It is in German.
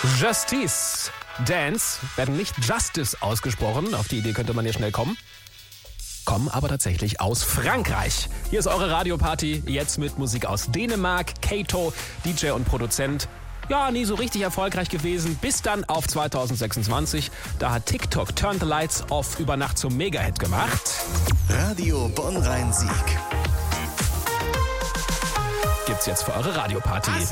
Justice Dance werden nicht Justice ausgesprochen. Auf die Idee könnte man ja schnell kommen. Kommen aber tatsächlich aus Frankreich. Hier ist eure Radioparty, jetzt mit Musik aus Dänemark. Kato, DJ und Produzent. Ja, nie so richtig erfolgreich gewesen, bis dann auf 2026. Da hat TikTok Turn the Lights Off über Nacht zum Mega-Hit gemacht. Radio Bonn-Rhein-Sieg. Gibt's jetzt für eure Radioparty.